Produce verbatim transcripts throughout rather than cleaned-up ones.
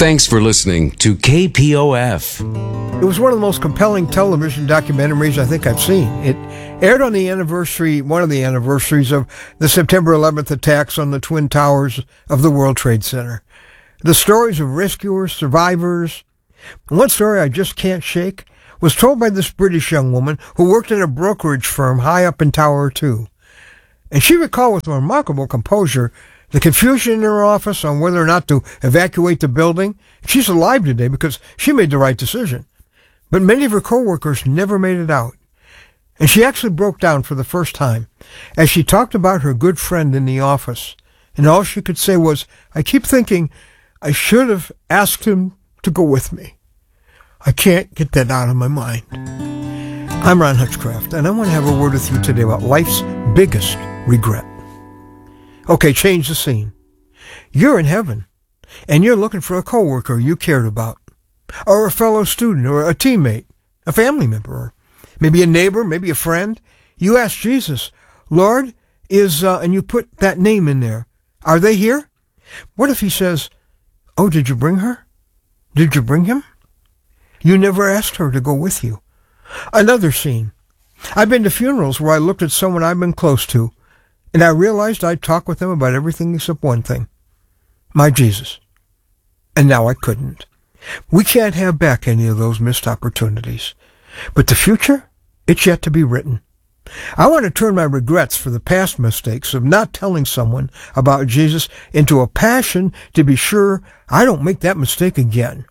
Thanks for listening to K P O F. It was one of the most compelling television documentaries I think I've seen. It aired on the anniversary, one of the anniversaries of the September eleventh attacks on the Twin Towers of the World Trade Center. The stories of rescuers, survivors. One story I just can't shake was told by this British young woman who worked in a brokerage firm high up in Tower two. And she recalled with remarkable composure the confusion in her office on whether or not to evacuate the building. She's alive today because she made the right decision. But many of her coworkers never made it out. And she actually broke down for the first time as she talked about her good friend in the office. And all she could say was, I keep thinking I should have asked him to go with me. I can't get that out of my mind. I'm Ron Hutchcraft, and I want to have a word with you today about life's biggest regret. Okay, change the scene. You're in heaven, and you're looking for a coworker you cared about, or a fellow student, or a teammate, a family member, or maybe a neighbor, maybe a friend. You ask Jesus, Lord, is, uh, and you put that name in there. Are they here? What if he says, oh, did you bring her? Did you bring him? You never asked her to go with you. Another scene. I've been to funerals where I looked at someone I've been close to, and I realized I'd talk with them about everything except one thing. My Jesus. And now I couldn't. We can't have back any of those missed opportunities. But the future, it's yet to be written. I want to turn my regrets for the past mistakes of not telling someone about Jesus into a passion to be sure I don't make that mistake again.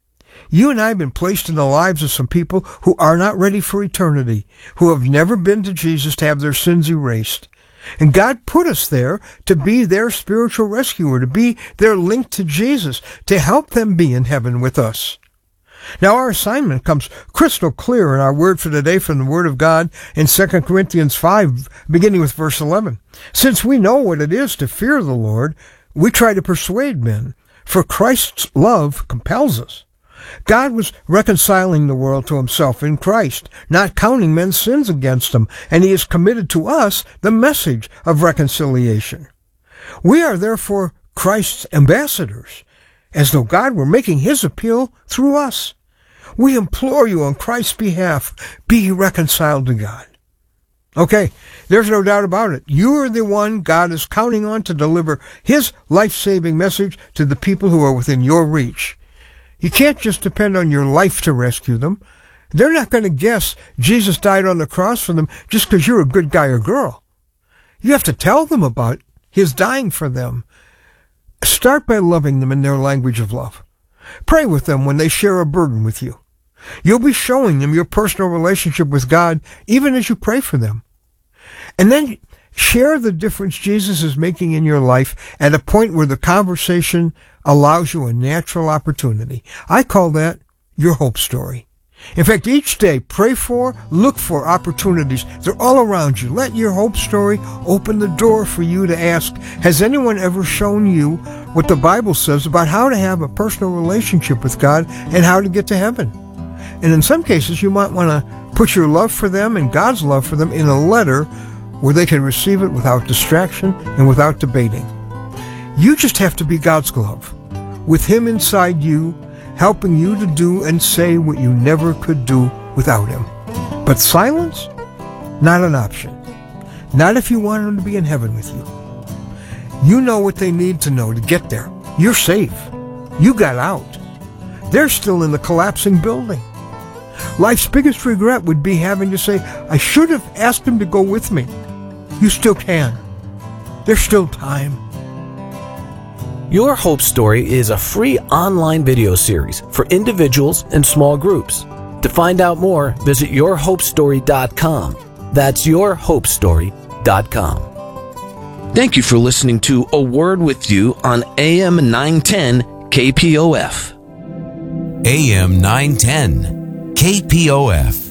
You and I have been placed in the lives of some people who are not ready for eternity, who have never been to Jesus to have their sins erased. And God put us there to be their spiritual rescuer, to be their link to Jesus, to help them be in heaven with us. Now our assignment comes crystal clear in our word for today from the Word of God in Second Corinthians five, beginning with verse eleven. Since we know what it is to fear the Lord, we try to persuade men, for Christ's love compels us. God was reconciling the world to himself in Christ, not counting men's sins against them, and he has committed to us the message of reconciliation. We are therefore Christ's ambassadors, as though God were making his appeal through us. We implore you on Christ's behalf, be reconciled to God. Okay, there's no doubt about it. You are the one God is counting on to deliver his life-saving message to the people who are within your reach. You can't just depend on your life to rescue them. They're not going to guess Jesus died on the cross for them just because you're a good guy or girl. You have to tell them about his dying for them. Start by loving them in their language of love. Pray with them when they share a burden with you. You'll be showing them your personal relationship with God even as you pray for them. And then share the difference Jesus is making in your life at a point where the conversation allows you a natural opportunity. I call that your hope story. In fact, each day, pray for, look for opportunities. They're all around you. Let your hope story open the door for you to ask, has anyone ever shown you what the Bible says about how to have a personal relationship with God and how to get to heaven? And in some cases, you might want to put your love for them and God's love for them in a letter where they can receive it without distraction and without debating. You just have to be God's glove, with him inside you, helping you to do and say what you never could do without him. But silence? Not an option. Not if you want him to be in heaven with you. You know what they need to know to get there. You're safe. You got out. They're still in the collapsing building. Life's biggest regret would be having to say, I should have asked him to go with me. You still can. There's still time. Your Hope Story is a free online video series for individuals and small groups. To find out more, visit your hope story dot com. That's your hope story dot com. Thank you for listening to A Word with You on A M nine ten K P O F. A M nine ten K P O F.